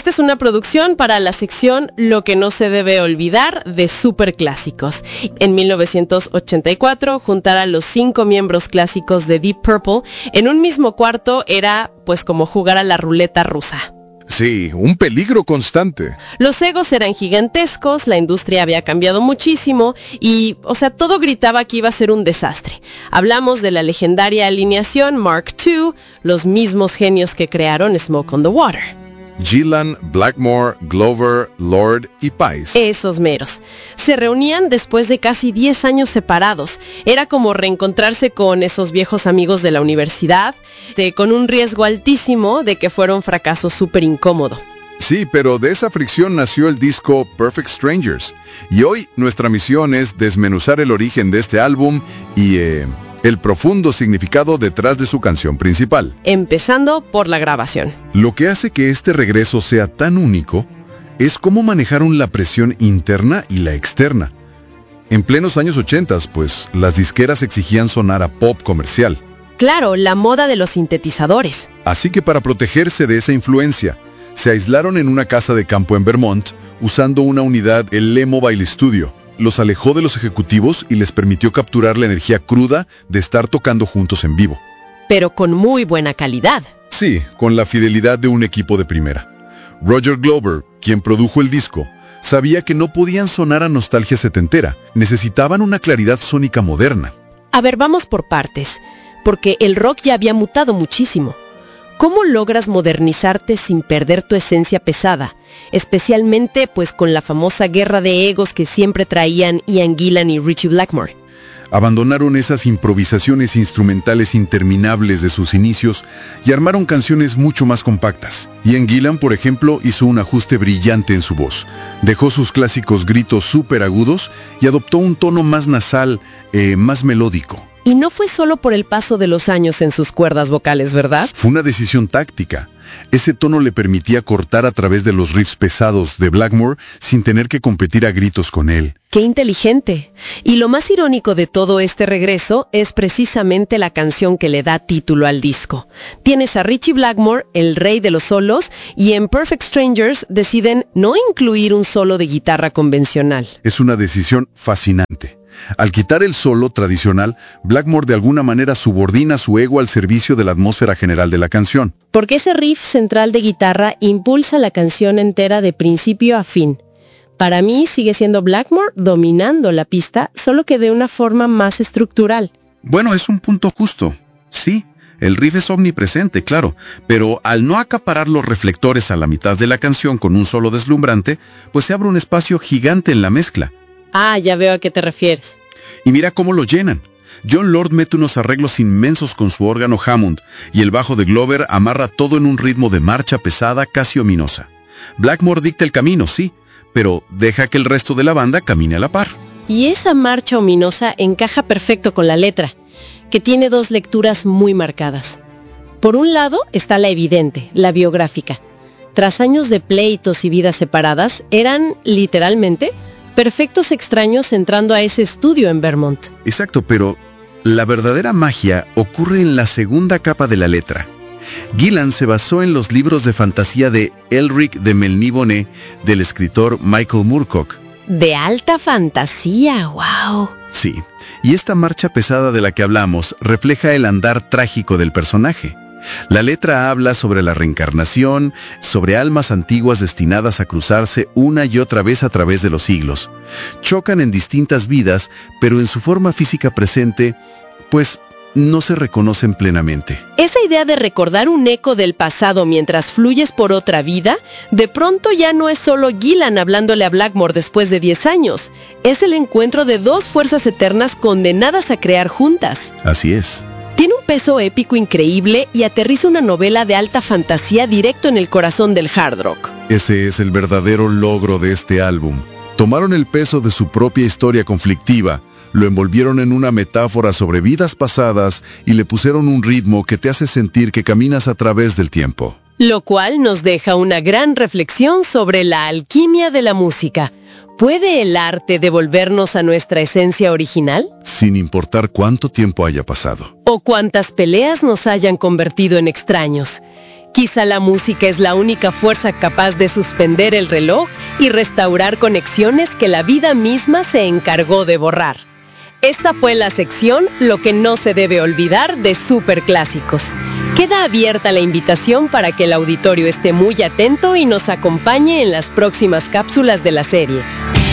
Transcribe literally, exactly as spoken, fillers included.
Esta es una producción para la sección Lo que no se debe olvidar de Superclásicos. En mil novecientos ochenta y cuatro, juntar a los cinco miembros clásicos de Deep Purple en un mismo cuarto era pues como jugar a la ruleta rusa. Sí, un peligro constante. Los egos eran gigantescos, la industria había cambiado muchísimo y, o sea, todo gritaba que iba a ser un desastre. Hablamos de la legendaria alineación Mark dos, los mismos genios que crearon Smoke on the Water. Gillan, Blackmore, Glover, Lord y Paice. Esos meros. Se reunían después de casi diez años separados. Era como reencontrarse con esos viejos amigos de la universidad, de, con un riesgo altísimo de que fuera un fracaso súper incómodo. Sí, pero de esa fricción nació el disco Perfect Strangers. Y hoy nuestra misión es desmenuzar el origen de este álbum y eh, el profundo significado detrás de su canción principal. Empezando por la grabación. Lo que hace que este regreso sea tan único es cómo manejaron la presión interna y la externa. En plenos años ochenta, pues, las disqueras exigían sonar a pop comercial. Claro, la moda de los sintetizadores. Así que para protegerse de esa influencia, se aislaron en una casa de campo en Vermont, usando una unidad, el Lee Mobile Studio. Los alejó de los ejecutivos y les permitió capturar la energía cruda de estar tocando juntos en vivo. Pero con muy buena calidad. Sí, con la fidelidad de un equipo de primera. Roger Glover, quien produjo el disco, sabía que no podían sonar a nostalgia setentera, necesitaban una claridad sónica moderna. A ver, vamos por partes, porque el rock ya había mutado muchísimo. ¿Cómo logras modernizarte sin perder tu esencia pesada? Especialmente pues con la famosa guerra de egos que siempre traían Ian Gillan y Ritchie Blackmore. Abandonaron esas improvisaciones instrumentales interminables de sus inicios y armaron canciones mucho más compactas. Ian Gillan, por ejemplo, hizo un ajuste brillante en su voz. Dejó sus clásicos gritos súper agudos y adoptó un tono más nasal, eh, más melódico. Y no fue solo por el paso de los años en sus cuerdas vocales, ¿verdad? Fue una decisión táctica. Ese tono le permitía cortar a través de los riffs pesados de Blackmore sin tener que competir a gritos con él. ¡Qué inteligente! Y lo más irónico de todo este regreso es precisamente la canción que le da título al disco. Tienes a Ritchie Blackmore, el rey de los solos, y en Perfect Strangers deciden no incluir un solo de guitarra convencional. Es una decisión fascinante. Al quitar el solo tradicional, Blackmore de alguna manera subordina su ego al servicio de la atmósfera general de la canción. Porque ese riff central de guitarra impulsa la canción entera de principio a fin. Para mí sigue siendo Blackmore dominando la pista, solo que de una forma más estructural. Bueno, es un punto justo. Sí, el riff es omnipresente, claro, pero al no acaparar los reflectores a la mitad de la canción con un solo deslumbrante, pues se abre un espacio gigante en la mezcla. Ah, ya veo a qué te refieres. Y mira cómo lo llenan. John Lord mete unos arreglos inmensos con su órgano Hammond, y el bajo de Glover amarra todo en un ritmo de marcha pesada casi ominosa. Blackmore dicta el camino, sí, pero deja que el resto de la banda camine a la par. Y esa marcha ominosa encaja perfecto con la letra, que tiene dos lecturas muy marcadas. Por un lado está la evidente, la biográfica. Tras años de pleitos y vidas separadas, eran, literalmente, perfectos extraños entrando a ese estudio en Vermont. Exacto, pero la verdadera magia ocurre en la segunda capa de la letra. Gillan se basó en los libros de fantasía de Elric de Melniboné del escritor Michael Moorcock. De alta fantasía, wow. Sí, y esta marcha pesada de la que hablamos refleja el andar trágico del personaje. La letra habla sobre la reencarnación, sobre almas antiguas destinadas a cruzarse una y otra vez a través de los siglos. Chocan en distintas vidas, pero en su forma física presente, pues no se reconocen plenamente. Esa idea de recordar un eco del pasado mientras fluyes por otra vida, de pronto ya no es solo Gillan hablándole a Blackmore después de diez años. Es el encuentro de dos fuerzas eternas condenadas a crear juntas. Así es. Tiene un peso épico increíble y aterriza una novela de alta fantasía directo en el corazón del hard rock. Ese es el verdadero logro de este álbum. Tomaron el peso de su propia historia conflictiva, lo envolvieron en una metáfora sobre vidas pasadas y le pusieron un ritmo que te hace sentir que caminas a través del tiempo. Lo cual nos deja una gran reflexión sobre la alquimia de la música. ¿Puede el arte devolvernos a nuestra esencia original? Sin importar cuánto tiempo haya pasado. O cuántas peleas nos hayan convertido en extraños. Quizá la música es la única fuerza capaz de suspender el reloj y restaurar conexiones que la vida misma se encargó de borrar. Esta fue la sección Lo que no se debe olvidar de Superclásicos. Queda abierta la invitación para que el auditorio esté muy atento y nos acompañe en las próximas cápsulas de la serie.